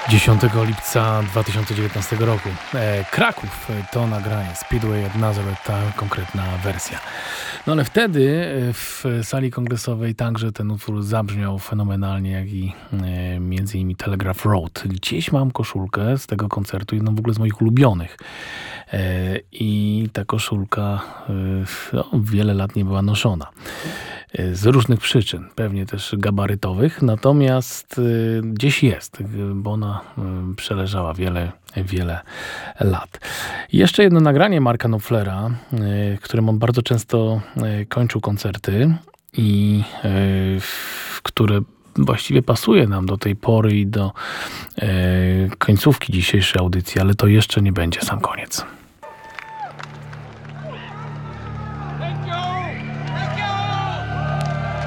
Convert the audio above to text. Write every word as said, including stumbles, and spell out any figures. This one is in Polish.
dziesiątego lipca dwa tysiące dziewiętnastego roku. E, Kraków to nagranie Speedway at Nazareth, ta konkretna wersja. No ale wtedy w sali kongresowej także ten utwór zabrzmiał fenomenalnie, jak i e, między innymi Telegraph Road. Gdzieś mam koszulkę z tego koncertu, jedną w ogóle z moich ulubionych. E, I ta koszulka e, no, wiele lat nie była noszona. Z różnych przyczyn, pewnie też gabarytowych, natomiast y, gdzieś jest, bo ona y, przeleżała wiele, wiele lat. I jeszcze jedno nagranie Marka Knopflera, y, którym on bardzo często y, kończył koncerty i y, które właściwie pasuje nam do tej pory i do y, końcówki dzisiejszej audycji, ale to jeszcze nie będzie sam koniec.